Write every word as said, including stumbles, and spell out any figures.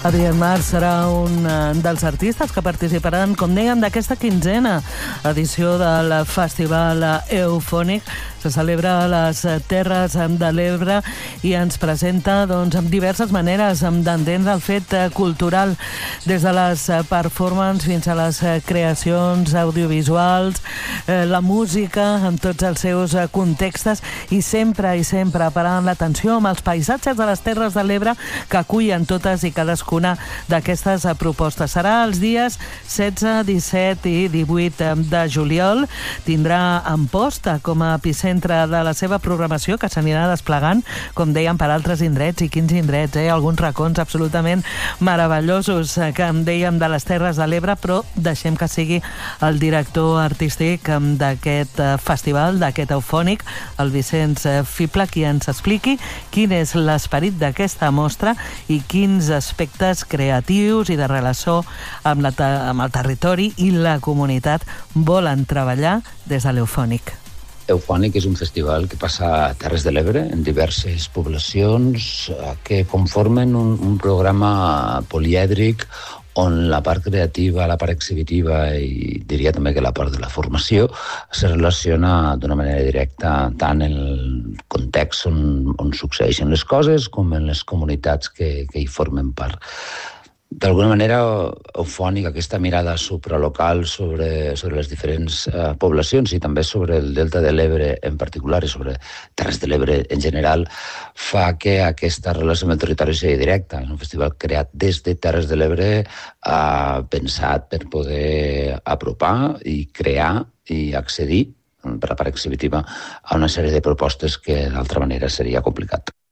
Adrián Mas serà un dels artistes que participaran, com dèiem, d'aquesta quinzena edició del Festival Eufònic. Se celebra a les Terres de l'Ebre i ens presenta doncs, amb diverses maneres d'entendre el fet cultural, des de les performances fins a les creacions audiovisuals, la música en tots els seus contextes i sempre i sempre parant l'atenció amb els paisatges de les Terres de l'Ebre que acullen totes i cadascuna d'aquestes propostes. Serà els dies setze, disset i divuit de juliol. Tindrà Amposta com a epicentre de la seva programació, que s'anirà desplegant, com dèiem, per altres indrets. I quins indrets, eh? Alguns racons absolutament meravellosos, que em dèiem de les Terres de l'Ebre, però deixem que sigui el director artístic d'aquest festival, d'aquest Eufònic, el Vicenç Fibla, qui ens expliqui quin és l'esperit d'aquesta mostra i quins aspectes creatius i de relació amb, la, amb el territori i la comunitat volen treballar des de l'Eufònic. Eufònic és un festival que passa a Terres de l'Ebre, en diverses poblacions, que conformen un, un programa polièdric on la part creativa, la part exhibitiva i diria també que la part de la formació se relaciona d'una manera directa tant en el context on, on succeeixen les coses com en les comunitats que, que hi formen part. D'alguna manera, Eufònic, aquesta mirada supralocal sobre, sobre les diferents eh, poblacions i també sobre el Delta de l'Ebre en particular i sobre Terres de l'Ebre en general, fa que aquesta relació amb el territori sigui directa. És un festival creat des de Terres de l'Ebre, eh, pensat per poder apropar i crear i accedir per la part exhibitiva a una sèrie de propostes que d'altra manera seria complicat.